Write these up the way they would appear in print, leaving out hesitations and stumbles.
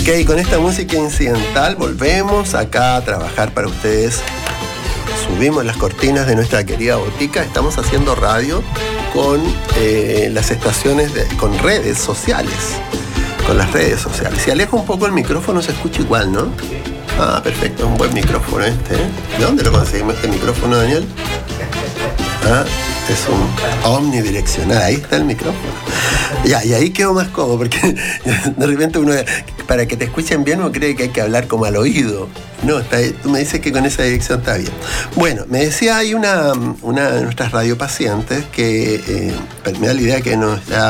Ok, con esta música incidental volvemos acá a trabajar para ustedes. Subimos las cortinas de nuestra querida botica. Estamos haciendo radio con las estaciones, con redes sociales. Con las redes sociales. Si alejo un poco el micrófono se escucha igual, ¿no? Ah, perfecto, es un buen micrófono este. ¿De dónde lo conseguimos este micrófono, Daniel? Ah, es un omnidireccional, ahí está el micrófono. Ya, y ahí quedo más cómodo, porque de repente uno, para que te escuchen bien, uno cree que hay que hablar como al oído. No, tú me dices que con esa dirección está bien. Bueno, me decía, hay una de nuestras radiopacientes que me da la idea que nos está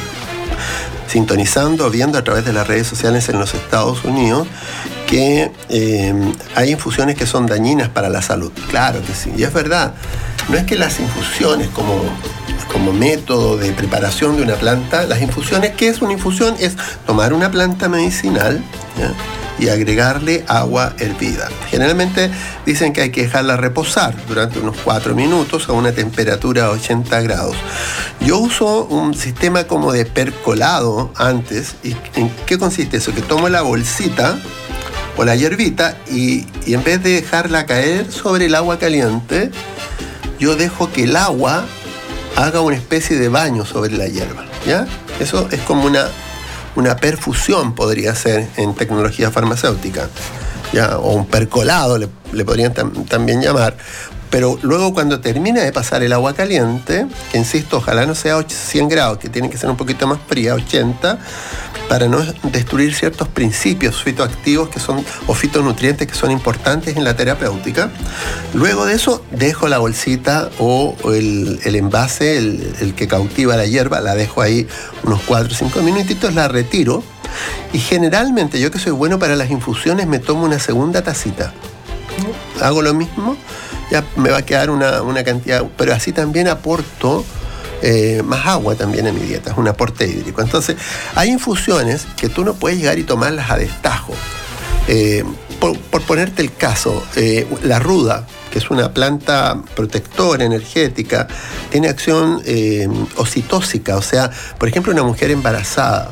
sintonizando, viendo a través de las redes sociales en los Estados Unidos, que hay infusiones que son dañinas para la salud. Claro que sí, y es verdad. No es que las infusiones como método de preparación de una planta, las infusiones, ¿qué es una infusión? Es tomar una planta medicinal, ¿ya?, y agregarle agua hervida. Generalmente dicen que hay que dejarla reposar durante unos 4 minutos a una temperatura de 80 grados. Yo uso un sistema como de percolado antes. ¿Y en qué consiste eso? Que tomo la bolsita o la hierbita y en vez de dejarla caer sobre el agua caliente, yo dejo que el agua haga una especie de baño sobre la hierba, ¿ya? Eso es como una perfusión, podría ser en tecnología farmacéutica, ¿ya? O un percolado le podrían también llamar. Pero luego, cuando termina de pasar el agua caliente, que insisto, ojalá no sea 100 grados, que tiene que ser un poquito más fría, 80, para no destruir ciertos principios fitoactivos o fitonutrientes que son importantes en la terapéutica. Luego de eso, dejo la bolsita o el envase, el que cautiva la hierba, la dejo ahí unos 4 o 5 minutitos, la retiro. Y generalmente, yo que soy bueno para las infusiones, me tomo una segunda tacita. Hago lo mismo, ya me va a quedar una cantidad, pero así también aporto más agua también en mi dieta, es un aporte hídrico. Entonces, hay infusiones que tú no puedes llegar y tomarlas a destajo. Por ponerte el caso, la ruda, que es una planta protectora, energética, tiene acción oxitóxica, o sea, por ejemplo, una mujer embarazada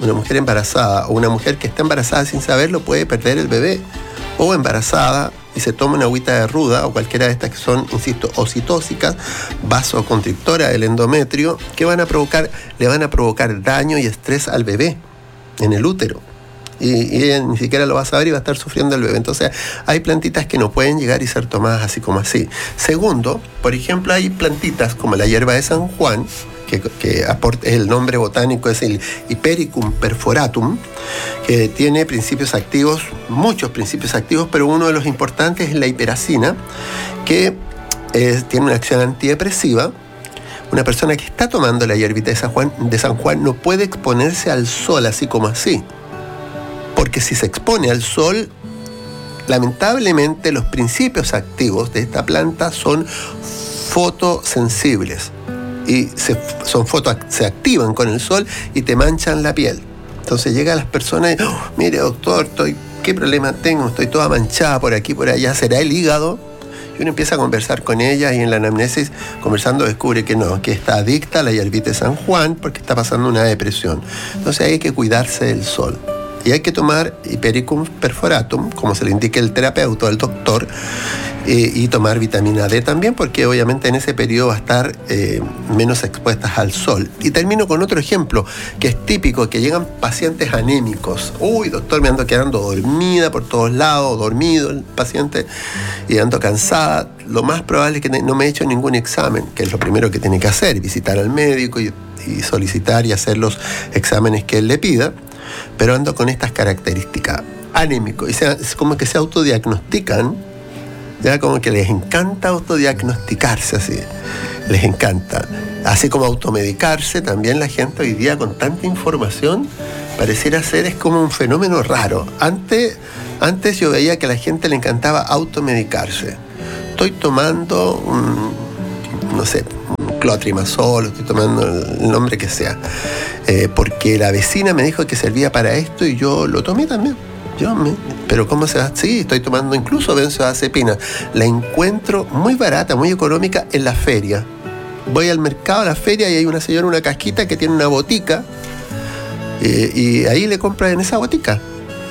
o una mujer que está embarazada sin saberlo puede perder el bebé, o embarazada y se toma una agüita de ruda o cualquiera de estas que son, insisto, oxitóxicas, vasoconstrictoras del endometrio, que le van a provocar daño y estrés al bebé en el útero. Y ella ni siquiera lo va a saber y va a estar sufriendo el bebé. Entonces, hay plantitas que no pueden llegar y ser tomadas así como así. Segundo, por ejemplo, hay plantitas como la hierba de San Juan, que aporta, el nombre botánico es el Hipericum perforatum, que tiene principios activos, muchos principios activos, pero uno de los importantes es la hiperacina, que tiene una acción antidepresiva. Una persona que está tomando la hierbita de San Juan no puede exponerse al sol así como así, porque si se expone al sol, lamentablemente los principios activos de esta planta son fotosensibles y se activan con el sol y te manchan la piel. Entonces llega a las personas y, mire doctor, ¿qué problema tengo? Estoy toda manchada por aquí, por allá, ¿será el hígado? Y uno empieza a conversar con ella y en la anamnesis, conversando, descubre que no, que está adicta a la hierbita de San Juan porque está pasando una depresión. Entonces hay que cuidarse del sol. Y hay que tomar Hipericum perforatum, como se le indique el terapeuta o el doctor, y tomar vitamina D también, porque obviamente en ese periodo va a estar menos expuestas al sol. Y termino con otro ejemplo, que es típico, que llegan pacientes anémicos. Uy, doctor, me ando quedando dormida por todos lados, dormido el paciente, y ando cansada. Lo más probable es que no me he hecho ningún examen, que es lo primero que tiene que hacer, visitar al médico y solicitar y hacer los exámenes que él le pida. Pero ando con estas características, anémico, y es como que se autodiagnostican, ya como que les encanta autodiagnosticarse así, les encanta, así como automedicarse. También la gente hoy día con tanta información pareciera ser, es como un fenómeno raro. Antes yo veía que a la gente le encantaba automedicarse. Estoy tomando un clotrimazol, estoy tomando el nombre que sea, porque la vecina me dijo que servía para esto y yo lo tomé también. Pero ¿cómo se va? Sí, estoy tomando incluso benzodiazepina. La encuentro muy barata, muy económica en la feria. Voy al mercado, a la feria, y hay una señora, una casquita que tiene una botica, y ahí le compran en esa botica.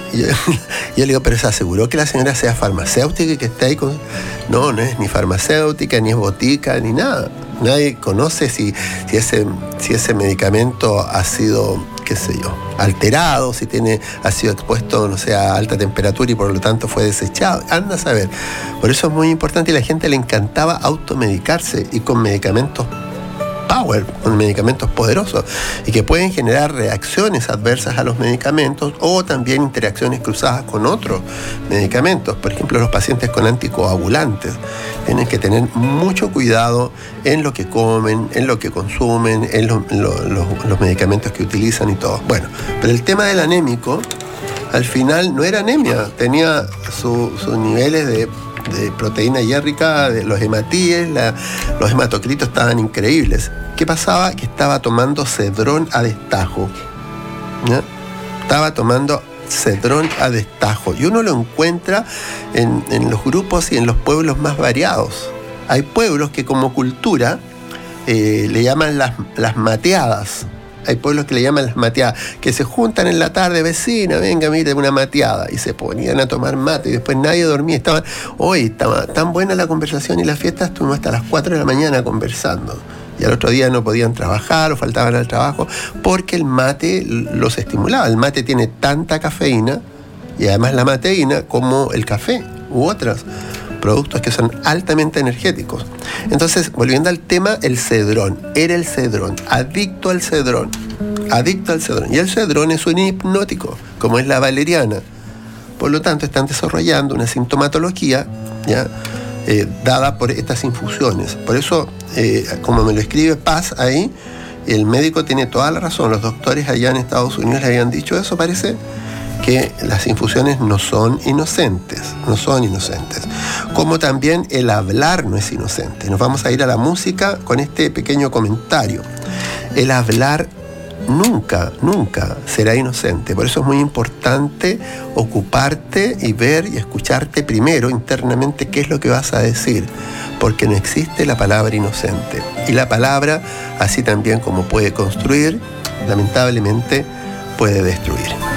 Y yo le digo, ¿pero se aseguró que la señora sea farmacéutica y que esté ahí con...? No, no es ni farmacéutica, ni es botica, ni nada. Nadie conoce si ese medicamento ha sido, qué sé yo, alterado, si ha sido expuesto, no sé, a alta temperatura y por lo tanto fue desechado. Anda a saber. Por eso es muy importante y a la gente le encantaba automedicarse y con medicamentos power, con medicamentos poderosos y que pueden generar reacciones adversas a los medicamentos o también interacciones cruzadas con otros medicamentos. Por ejemplo, los pacientes con anticoagulantes tienen que tener mucho cuidado en lo que comen, en lo que consumen, en los medicamentos que utilizan y todo. Bueno, pero el tema del anémico al final no era anemia, tenía sus niveles de proteína hiérrica, de los hematíes, los hematocritos estaban increíbles. ¿Qué pasaba? Que estaba tomando cedrón a destajo. ¿Ya? Estaba tomando cedrón a destajo. Y uno lo encuentra en los grupos y en los pueblos más variados. Hay pueblos que como cultura le llaman las mateadas. Hay pueblos que le llaman las mateadas, que se juntan en la tarde, vecina, venga, mire, una mateada, y se ponían a tomar mate, y después nadie dormía, estaba tan buena la conversación y la fiesta, estuvimos hasta las 4 de la mañana conversando, y al otro día no podían trabajar o faltaban al trabajo, porque el mate los estimulaba. El mate tiene tanta cafeína, y además la mateína, como el café, u otros productos que son altamente energéticos. Entonces, volviendo al tema, el cedrón. Era el cedrón, adicto al cedrón. Y el cedrón es un hipnótico, como es la valeriana. Por lo tanto, están desarrollando una sintomatología, ¿ya? Dada por estas infusiones. Por eso, como me lo escribe Paz ahí, el médico tiene toda la razón. Los doctores allá en Estados Unidos le habían dicho eso, parece, que las infusiones no son inocentes, como también el hablar no es inocente. Nos vamos a ir a la música con este pequeño comentario. El hablar nunca será inocente, por eso es muy importante ocuparte y ver y escucharte primero internamente qué es lo que vas a decir, porque no existe la palabra inocente, y la palabra, así también como puede construir, lamentablemente puede destruir.